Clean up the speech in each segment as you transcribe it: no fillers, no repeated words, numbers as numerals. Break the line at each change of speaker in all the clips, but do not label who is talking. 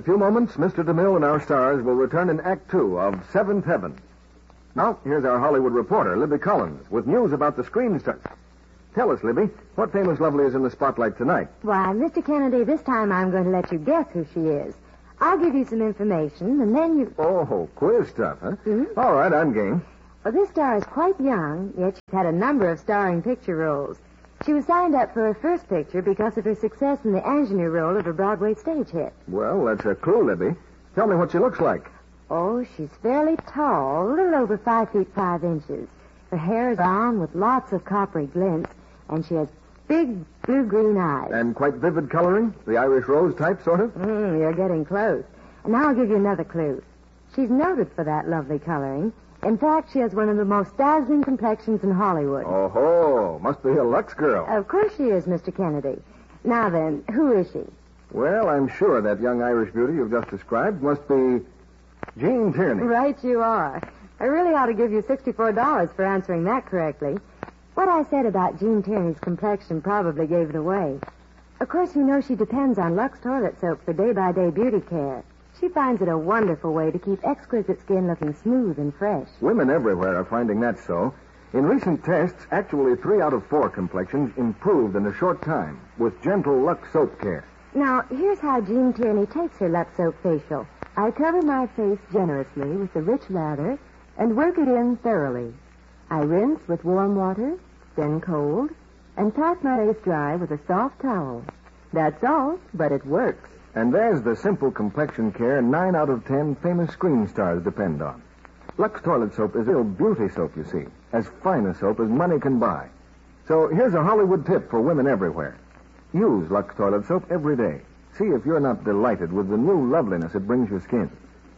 a few moments, Mr. DeMille and our stars will return in Act Two of Seventh Heaven. Now, here's our Hollywood reporter, Libby Collins, with news about the screen stars. Tell us, Libby, what famous lovely is in the spotlight tonight?
Why, Mr. Kennedy, this time I'm going to let you guess who she is. I'll give you some information, and then you...
Oh, quiz stuff, huh?
Mm-hmm.
All right, I'm game.
Well, this star is quite young, yet she's had a number of starring picture roles. She was signed up for her first picture because of her success in the ingenue role of a Broadway stage hit.
Well, that's a clue, Libby. Tell me what she looks like.
Oh, she's fairly tall, a little over 5 feet 5 inches. Her hair is brown with lots of coppery glints, and she has big blue-green eyes.
And quite vivid coloring? The Irish rose type, sort of?
You're getting close. And now I'll give you another clue. She's noted for that lovely coloring. In fact, she has one of the most dazzling complexions in Hollywood.
Oh, must be a Lux girl.
Of course she is, Mr. Kennedy. Now then, who is she?
Well, I'm sure that young Irish beauty you've just described must be Jean Tierney.
Right you are. I really ought to give you $64 for answering that correctly. What I said about Jean Tierney's complexion probably gave it away. Of course, you know she depends on Lux toilet soap for day-by-day beauty care. She finds it a wonderful way to keep exquisite skin looking smooth and fresh.
Women everywhere are finding that so. In recent tests, actually 3 out of 4 complexions improved in a short time with gentle Lux soap care.
Now, here's how Jean Tierney takes her Lux soap facial. I cover my face generously with the rich lather and work it in thoroughly. I rinse with warm water, then cold, and pat my face dry with a soft towel. That's all, but it works.
And there's the simple complexion care 9 out of 10 famous screen stars depend on. Lux toilet soap is real beauty soap, you see. As fine a soap as money can buy. So here's a Hollywood tip for women everywhere. Use Lux toilet soap every day. See if you're not delighted with the new loveliness it brings your skin.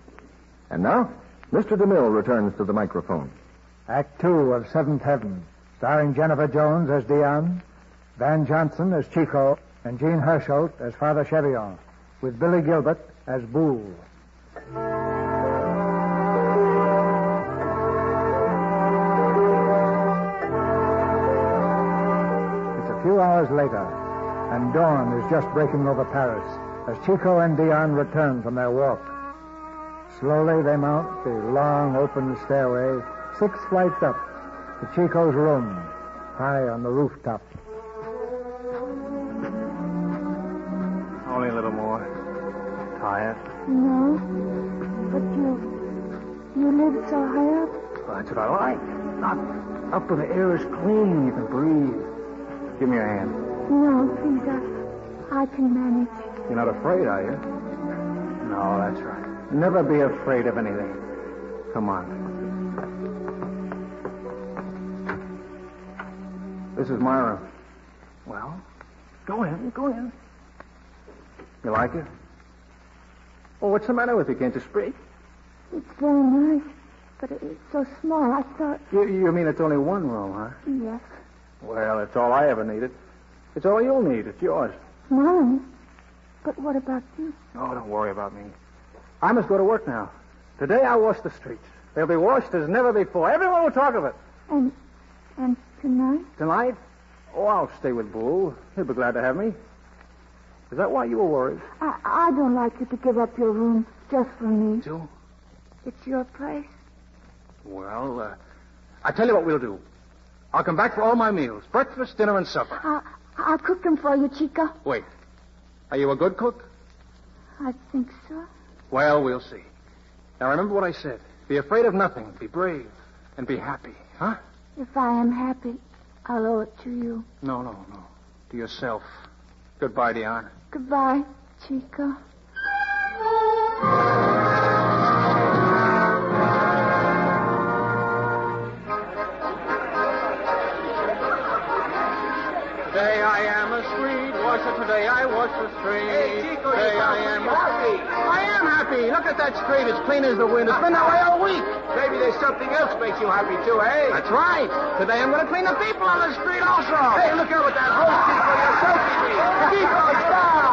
And now, Mr. DeMille returns to the microphone.
Act Two of Seventh Heaven, starring Jennifer Jones as Diane, Van Johnson as Chico, and Jean Hersholt as Father Chevillon, with Billy Gilbert as Boole. It's a few hours later, and dawn is just breaking over Paris as Chico and Diane return from their walk. Slowly they mount the long, open stairway 6 flights up to Chico's room, high on the rooftop.
Only a little more. Tired?
No, but you live so high up.
Well, that's what I like. Up where the air is clean and you can breathe. Give me your hand.
No, please, I can manage.
You're not afraid, are you? No, that's right. Never be afraid of anything. Come on. This is my room. Well, go in. You like it? Well, what's the matter with you? Can't you speak?
It's very nice, but it's so small. I thought...
You mean it's only one room, huh?
Yes.
Well, it's all I ever needed. It's all you'll need. It's yours.
Mine? But what about you?
Oh, don't worry about me. I must go to work now. Today I wash the streets. They'll be washed as never before. Everyone will talk of it.
And tonight?
Tonight? Oh, I'll stay with Bull. He'll be glad to have me. Is that why you were worried?
I don't like you to give up your room just for me.
Joe?
It's your place.
Well, I tell you what we'll do. I'll come back for all my meals. Breakfast, dinner, and supper.
I'll cook them for you, Chico.
Wait. Are you a good cook?
I think so.
Well, we'll see. Now, remember what I said. Be afraid of nothing. Be brave. And be happy. Huh?
If I am happy, I'll owe it to you.
No. To yourself. Goodbye, Diane.
Goodbye, Chico.
Today I am a street washer. Today I wash the street.
Hey, Chico,
today I am happy. I am happy. Look at that street. It's clean as the wind. It's been that way all week.
Maybe there's something else makes you happy, too, eh?
That's right. Today I'm going to clean the people on the street also.
Hey, look out with that hose, Chico. You're soaking me.
Chico, stop.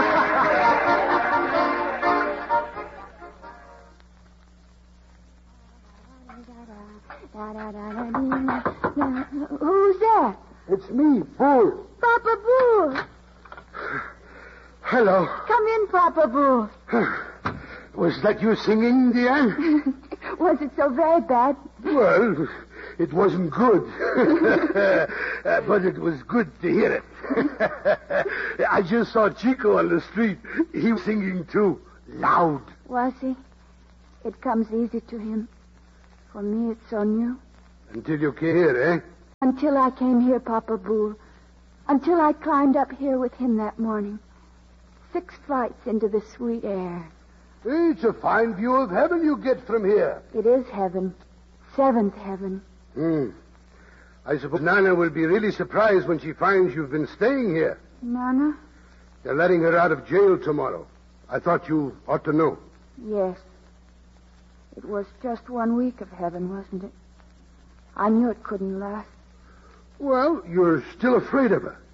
Who's that?
It's me, Bull.
Papa Bull.
Hello.
Come in, Papa Boo.
Was that you singing, Diane?
Was it so very bad?
Well, it wasn't good. But it was good to hear it. I just saw Chico on the street. He was singing, too. Loud.
Was he? It comes easy to him. For me, it's so new.
Until you came here, eh?
Until I came here, Papa Boo. Until I climbed up here with him that morning. 6 flights into the sweet air.
It's a fine view of heaven you get from here.
It is heaven. 7th heaven.
I suppose Nana will be really surprised when she finds you've been staying here.
Nana?
They're letting her out of jail tomorrow. I thought you ought to know.
Yes. It was just 1 week of heaven, wasn't it? I knew it couldn't last.
Well, you're still afraid of her.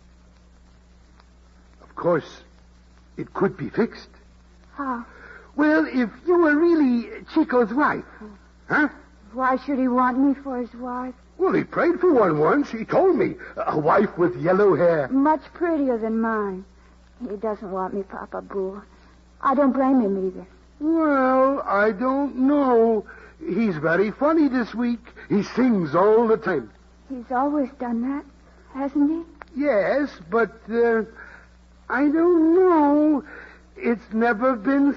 Of course, it could be fixed.
How?
Well, if you were really Chico's wife. Huh?
Why should he want me for his wife?
Well, he prayed for one once. He told me. A wife with yellow hair.
Much prettier than mine. He doesn't want me, Papa Boo. I don't blame him either.
Well, I don't know. He's very funny this week. He sings all the time.
He's always done that, hasn't he?
Yes, but I don't know. It's never been